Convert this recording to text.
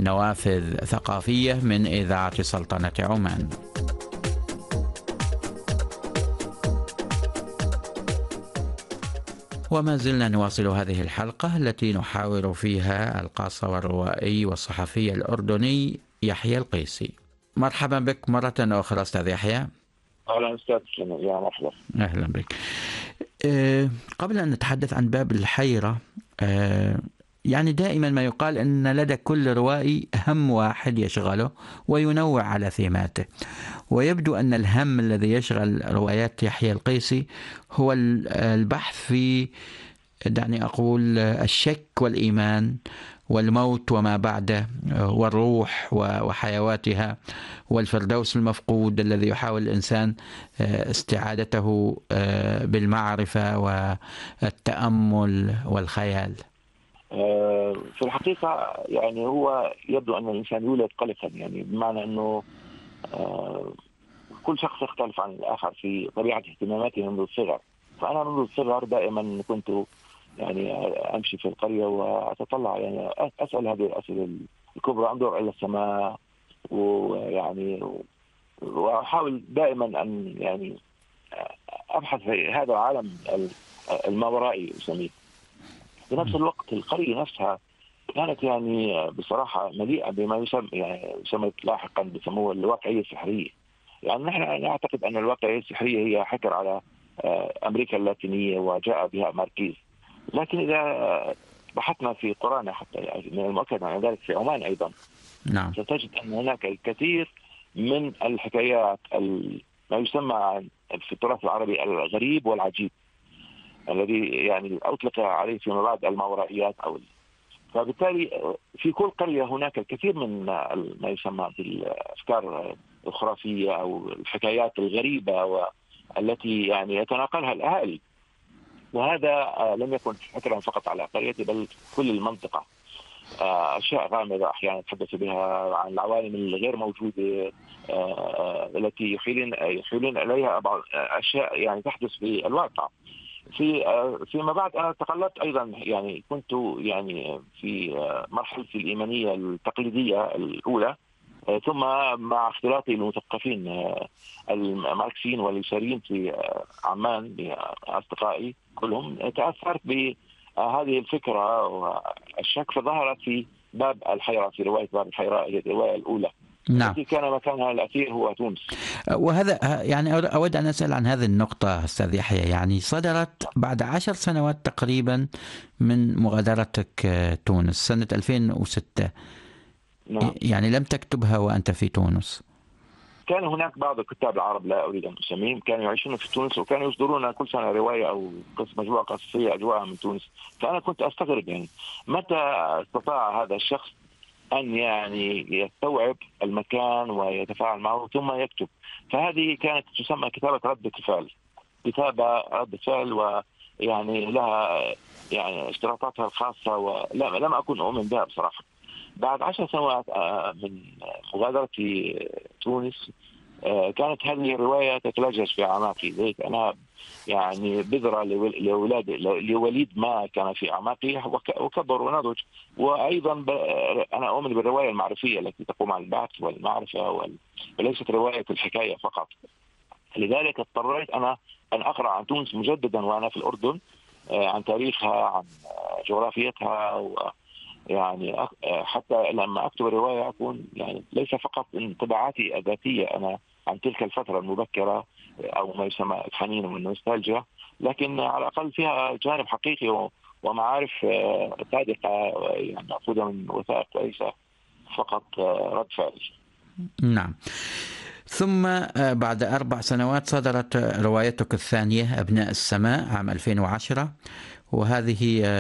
نوافذ ثقافية من إذاعة سلطنة عمان. وما زلنا نواصل هذه الحلقة التي نحاور فيها القاص والروائي والصحفي الأردني يحيى القيسي. مرحبا بك مرة أخرى أستاذ يحيى. أهلا أستاذ، يا مرحبا. أهلا بك. قبل أن نتحدث عن باب الحيرة، يعني دائما ما يقال أن لدى كل روائي هم واحد يشغله وينوع على ثيماته، ويبدو أن الهم الذي يشغل روايات يحيى القيسي هو البحث في، دعني أقول، الشك والإيمان والموت وما بعده والروح وحيواتها والفردوس المفقود الذي يحاول الإنسان استعادته بالمعرفة والتأمل والخيال. في الحقيقة يعني هو يبدو أن الإنسان يولد قلقا، يعني بمعنى أنه كل شخص يختلف عن الآخر في طبيعة اهتماماته منذ الصغر. فأنا منذ الصغر دائما كنت يعني أمشي في القرية وأتطلع، يعني أسأل هذه الأسئلة الكبرى، أنظر إلى السماء ويعني وأحاول دائما أن يعني أبحث في هذا العالم الماورائي أسميه. في نفس الوقت القرية نفسها كانت يعني بصراحة مليئة بما يسمى لاحقا بسموه الواقعية السحرية. يعني نحن نعتقد أن الواقعية السحرية هي حكر على أمريكا اللاتينية وجاء بها ماركيز، لكن إذا بحثنا في قرانا حتى يعني من المؤكد عن ذلك في عمان أيضا، نعم، ستجد أن هناك الكثير من الحكايات ما يسمى في التراث العربي الغريب والعجيب، الذي يعني أطلق عليه فيما بعد الماورائيات فبالتالي في كل قرية هناك الكثير من ما يسمى بالأفكار الخرافية أو الحكايات الغريبة والتي يعني يتناقلها الأهالي. وهذا لم يكن حكرا فقط على قريتي بل كل المنطقة. أشياء غامضة أحيانا يتحدث بها عن العوالم الغير موجودة التي يحيلون إليها بعض أشياء يعني تحدث في الواقع. فيما بعد أنا تقلدت أيضا، يعني كنت يعني في مرحلتي الإيمانية التقليدية الأولى، ثم مع اختلاطي المثقفين الماركسيين واليساريين في عمان أصدقائي كلهم، تأثرت بهذه الفكرة والشك، فظهرت في باب الحيرة، في رواية باب الحيرة هي الرواية الأولى. نعم. التي كان مكانها الأخير هو تونس. وهذا يعني أود أن أسأل عن هذه النقطة أستاذ يحيى. يعني صدرت بعد 10 سنوات تقريبا من مغادرتك تونس سنة 2006. نعم. يعني لم تكتبها وأنت في تونس؟ كان هناك بعض الكتاب العرب، لا أريد أن أسميهم، كانوا يعيشون في تونس وكانوا يصدرون كل سنة رواية أو مجموعة قصصية أجواءها من تونس. فأنا كنت أستغرب يعني متى استطاع هذا الشخص أن يعني يستوعب المكان ويتفاعل معه ثم يكتب. فهذه كانت تسمى كتابة ردة الفعل، كتابة ردة فعل، ويعني لها يعني اشتراطاتها الخاصة، ولم أكن أؤمن بها بصراحة. بعد 10 سنوات من مغادرتي تونس كانت هذه الرواية تتلجج في أعماقي. زيت أنا يعني بذرة لوليد ما كان في أعماقي وكبر ونضج. وأيضا أنا أؤمن بالرواية المعرفية التي تقوم على البحث والمعرفة وليست رواية الحكاية فقط. لذلك اضطريت أنا أن أقرأ عن تونس مجددا وأنا في الأردن، عن تاريخها، عن جغرافيتها، يعني حتى لما أكتب الرواية أكون يعني ليس فقط انطباعاتي الذاتية أنا عن تلك الفترة المبكرة أو ما يسمى الحنين والنوستالجيا، لكن على الأقل فيها جانب حقيقي ومعارف صادقة يعني مأخوذة من وثائق وليس فقط رد فعل. نعم. ثم بعد 4 سنوات صدرت روايتك الثانية أبناء السماء عام 2010، وهذه